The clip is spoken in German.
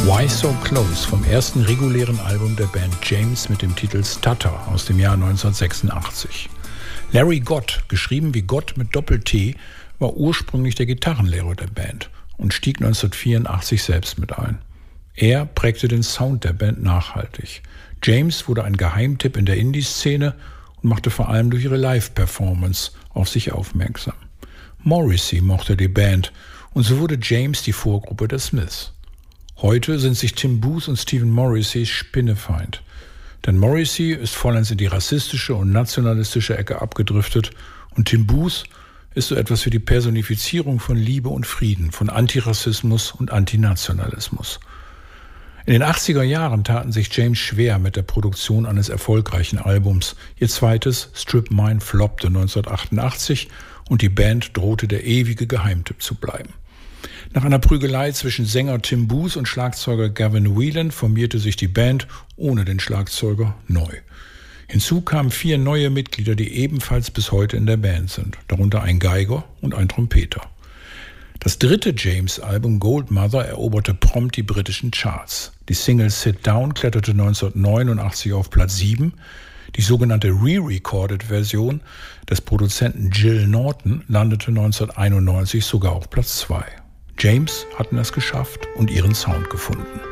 Why So Close vom ersten regulären Album der Band James mit dem Titel Stutter aus dem Jahr 1986. Larry Gott, geschrieben wie Gott mit Doppel-T, war ursprünglich der Gitarrenlehrer der Band und stieg 1984 selbst mit ein. Er prägte den Sound der Band nachhaltig. James wurde ein Geheimtipp in der Indie-Szene und machte vor allem durch ihre Live-Performance auf sich aufmerksam. Morrissey mochte die Band und so wurde James die Vorgruppe der Smiths. Heute sind sich Tim Booth und Stephen Morrissey spinnefeind. Denn Morrissey ist vollends in die rassistische und nationalistische Ecke abgedriftet und Tim Booth ist so etwas wie die Personifizierung von Liebe und Frieden, von Antirassismus und Antinationalismus. In den 80er Jahren taten sich James schwer mit der Produktion eines erfolgreichen Albums. Ihr zweites, Strip Mine, floppte 1988 und die Band drohte der ewige Geheimtipp zu bleiben. Nach einer Prügelei zwischen Sänger Tim Booth und Schlagzeuger Gavin Whelan formierte sich die Band ohne den Schlagzeuger neu. Hinzu kamen 4 neue Mitglieder, die ebenfalls bis heute in der Band sind, darunter ein Geiger und ein Trompeter. Das dritte James-Album Gold Mother eroberte prompt die britischen Charts. Die Single Sit Down kletterte 1989 auf Platz 7. Die sogenannte Re-Recorded-Version des Produzenten Jill Norton landete 1991 sogar auf Platz 2. James hatten es geschafft und ihren Sound gefunden.